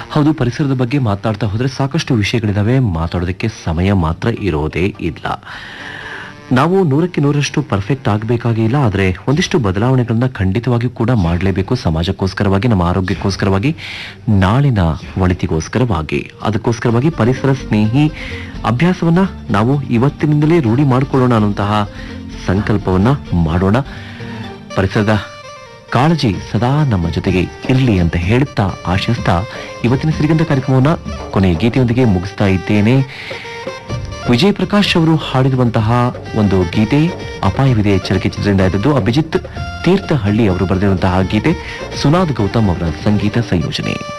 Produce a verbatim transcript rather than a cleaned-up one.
ಹೌದು, ಪರಿಸರದ ಬಗ್ಗೆ ಮಾತನಾಡ್ತಾ ಹೋದ್ರೆ ಸಾಕಷ್ಟು ವಿಷಯಗಳಿದಾವೆ. ಮಾತಾಡೋದಕ್ಕೆ ಸಮಯ ಮಾತ್ರ ಇರೋದೇ ಇಲ್ಲ. ನಾವು ನೂರಕ್ಕೆ ನೂರಷ್ಟು ಪರ್ಫೆಕ್ಟ್ ಆಗಬೇಕಾಗಿಲ್ಲ, ಆದರೆ ಒಂದಿಷ್ಟು ಬದಲಾವಣೆಗಳನ್ನ ಖಂಡಿತವಾಗಿಯೂ ಕೂಡ ಮಾಡಲೇಬೇಕು. ಸಮಾಜಕ್ಕೋಸ್ಕರವಾಗಿ, ನಮ್ಮ ಆರೋಗ್ಯಕ್ಕೋಸ್ಕರವಾಗಿ, ನಾಳಿನ ಒಳಿತಿಗೋಸ್ಕರವಾಗಿ. ಅದಕ್ಕೋಸ್ಕರವಾಗಿ ಪರಿಸರ ಸ್ನೇಹಿ ಅಭ್ಯಾಸವನ್ನ ನಾವು ಇವತ್ತಿನಿಂದಲೇ ರೂಢಿ ಮಾಡಿಕೊಳ್ಳೋಣ ಅನ್ನುವಂತಹ ಸಂಕಲ್ಪವನ್ನ ಮಾಡೋಣ. ಪರಿಸರದ ಕಾಳಜಿ ಸದಾ ನಮ್ಮ ಜೊತೆಗೆ ಇರಲಿ ಅಂತ ಹೇಳುತ್ತಾ ಆಶಿಸ್ತಾ ಇವತ್ತಿನ ಸಿರಿಗಂಧ ಕಾರ್ಯಕ್ರಮವನ್ನ ಕೊನೆಯ ಗೀತೆಯೊಂದಿಗೆ ಮುಗಿಸ್ತಾ ಇದ್ದೇನೆ. ವಿಜಯ್ ಪ್ರಕಾಶ್ ಅವರು ಹಾಡಿರುವಂತಹ ಒಂದು ಗೀತೆ ಅಪಾಯವಿದೆ ಎಚ್ಚರಿಕೆ ಚಿತ್ರದಿಂದ ಇದ್ದದ್ದು. ಅಭಿಜಿತ್ ತೀರ್ಥಹಳ್ಳಿ ಅವರು ಬರೆದಿರುವಂತಹ ಗೀತೆ, ಸುನಾದ್ ಗೌತಮ್ ಅವರ ಸಂಗೀತ ಸಂಯೋಜನೆ.